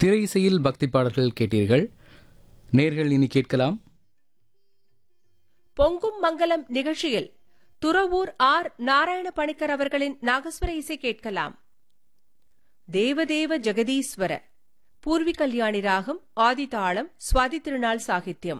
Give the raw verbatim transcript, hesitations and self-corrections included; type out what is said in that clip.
திரை இசையில் பக்தி பாடல்கள் கேட்டீர்கள். நேர்கள் இனி கேட்கலாம். பொங்கும் மங்கலம் நிகழ்ச்சியில் துறவூர் ஆர் நாராயண பணிக்கர் அவர்களின் நாகஸ்வர இசை கேட்கலாம். தேவதேவ ஜெகதீஸ்வர பூர்வி கல்யாணி ராகம், ஆதிதாளம், சுவாதி திருநாள் சாகித்யம்.